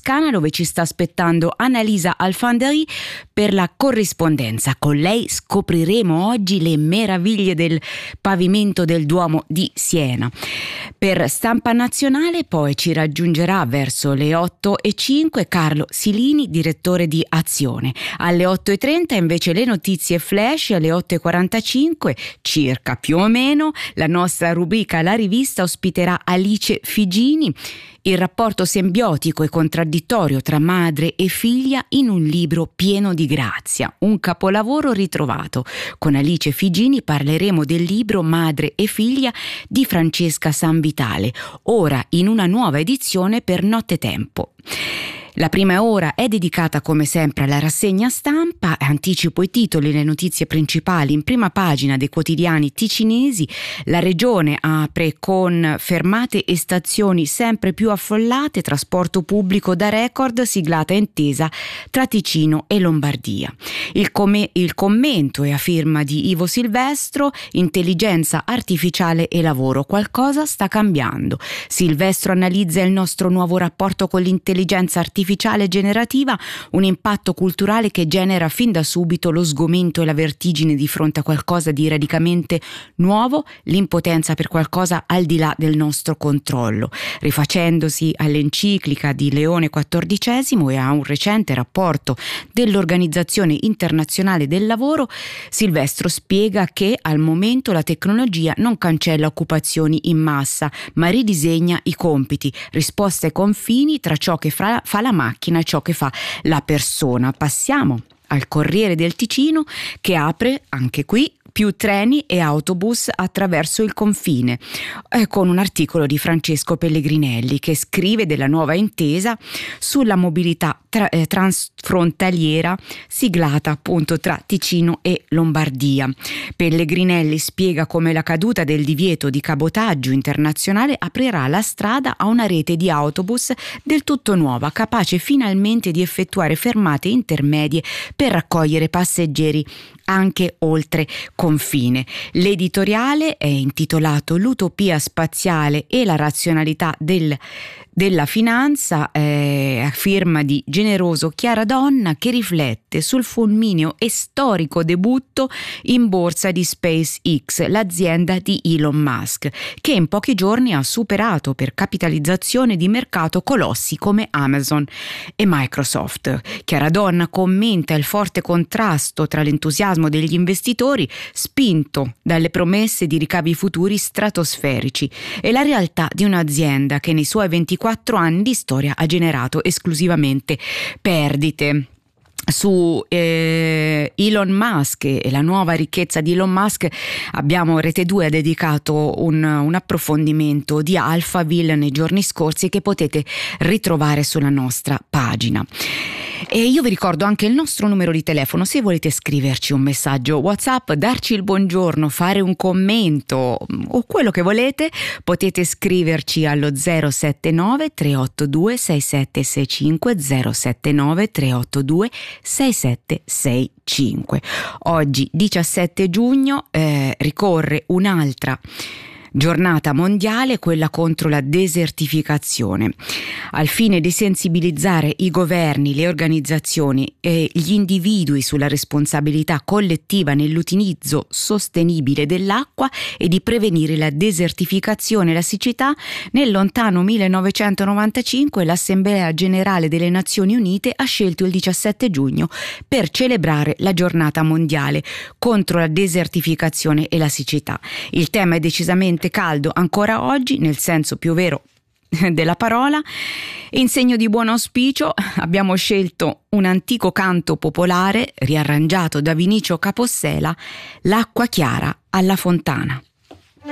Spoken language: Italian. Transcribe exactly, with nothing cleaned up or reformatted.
Toscana, dove ci sta aspettando Annalisa Alfanderi per la corrispondenza. Con lei scopriremo oggi le meraviglie del pavimento del Duomo di Siena. Per Stampa Nazionale poi ci raggiungerà verso le otto e cinque Carlo Silini, direttore di Azione. Alle otto e trenta invece le notizie flash, alle otto e quarantacinque circa più o meno la nostra rubrica La Rivista ospiterà Alice Figini. Il rapporto simbiotico e contraddittorio tra madre e figlia in un libro pieno di grazia, un capolavoro ritrovato. Con Alice Figini parleremo del libro Madre e figlia di Francesca Sanvitale, ora in una nuova edizione per Nottetempo. La prima ora è dedicata come sempre alla rassegna stampa. Anticipo i titoli e le notizie principali in prima pagina dei quotidiani ticinesi. La regione apre con fermate e stazioni sempre più affollate, trasporto pubblico da record, siglata intesa tra Ticino e Lombardia. Il, com- il commento è a firma di Ivo Silvestro, intelligenza artificiale e lavoro. Qualcosa sta cambiando. Silvestro analizza il nostro nuovo rapporto con l'intelligenza artificiale generativa, un impatto culturale che genera fin da subito lo sgomento e la vertigine di fronte a qualcosa di radicalmente nuovo, l'impotenza per qualcosa al di là del nostro controllo. Rifacendosi all'enciclica di Leone quattordicesimo e a un recente rapporto dell'Organizzazione Internazionale del Lavoro, Silvestro spiega che al momento la tecnologia non cancella occupazioni in massa, ma ridisegna i compiti, risposta ai confini tra ciò che fa, fa la macchina e ciò che fa la persona. Passiamo al Corriere del Ticino, che apre anche qui più treni e autobus attraverso il confine, eh, con un articolo di Francesco Pellegrinelli che scrive della nuova intesa sulla mobilità tra, eh, transfrontaliera siglata appunto tra Ticino e Lombardia. Pellegrinelli spiega come la caduta del divieto di cabotaggio internazionale aprirà la strada a una rete di autobus del tutto nuova, capace finalmente di effettuare fermate intermedie per raccogliere passeggeri anche oltre confine. L'editoriale è intitolato L'utopia spaziale e la razionalità del, della finanza, eh, a firma di Generoso Chiara Donna, che riflette sul fulmineo e storico debutto in borsa di SpaceX, l'azienda di Elon Musk, che in pochi giorni ha superato per capitalizzazione di mercato colossi come Amazon e Microsoft. Chiara Donna commenta il forte contrasto tra l'entusiasmo degli investitori, spinto dalle promesse di ricavi futuri stratosferici, e la realtà di un'azienda che nei suoi ventiquattro anni di storia ha generato esclusivamente perdite. Su eh, Elon Musk e la nuova ricchezza di Elon Musk abbiamo Rete due ha dedicato un, un approfondimento di Alphaville nei giorni scorsi che potete ritrovare sulla nostra pagina. E io vi ricordo anche il nostro numero di telefono se volete scriverci un messaggio WhatsApp, darci il buongiorno, fare un commento o quello che volete. Potete scriverci allo zero sette nove tre otto due sei sette sei cinque, zero sette nove tre otto due sei sette sei cinque. Oggi diciassette giugno eh, ricorre un'altra giornata mondiale, quella contro la desertificazione. Al fine di sensibilizzare i governi, le organizzazioni e gli individui sulla responsabilità collettiva nell'utilizzo sostenibile dell'acqua e di prevenire la desertificazione e la siccità, nel lontano millenovecentonovantacinque l'Assemblea Generale delle Nazioni Unite ha scelto il diciassette giugno per celebrare la giornata mondiale contro la desertificazione e la siccità. Il tema è decisamente caldo ancora oggi, nel senso più vero della parola. In segno di buon auspicio abbiamo scelto un antico canto popolare riarrangiato da Vinicio Capossela, L'acqua chiara alla fontana.